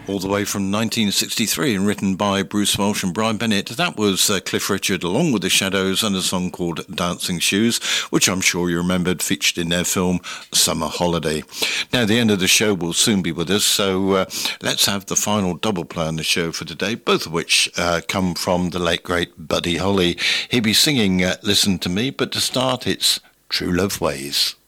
all the way from 1963 and written by Bruce Welch and Brian Bennett. That was Cliff Richard along with the Shadows and a song called Dancing Shoes, which I'm sure you remembered featured in their film Summer Holiday. Now, the end of the show will soon be with us, so let's have the final double play on the show for today, both of which come from the late, great Buddy Holly. He'll be singing Listen to Me, but to start, it's True Love Ways.